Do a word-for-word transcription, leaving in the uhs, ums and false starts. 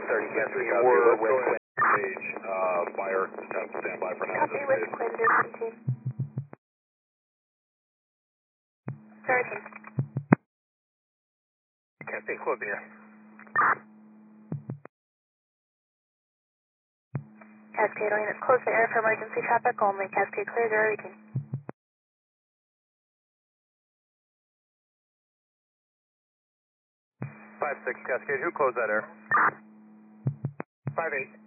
thirty, Cascade, We're we're with going Quinn. stage, uh, fire, just have to stand by for now. Copy with Quinn, Distant Team. Sergeant. Cascade, close the air. Cascade units, close the air for emergency traffic only. Cascade clear, zero eighteen. five six, Cascade, who closed that air? five eight.